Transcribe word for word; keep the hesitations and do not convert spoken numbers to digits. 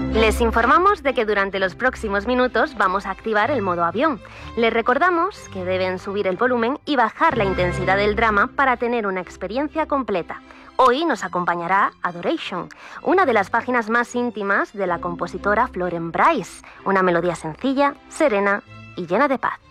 Les informamos de que durante los próximos minutos vamos a activar el modo avión. Les recordamos que deben subir el volumen y bajar la intensidad del drama para tener una experiencia completa. Hoy nos acompañará Adoration, una de las páginas más íntimas de la compositora Florence Brice, una melodía sencilla, serena y llena de paz.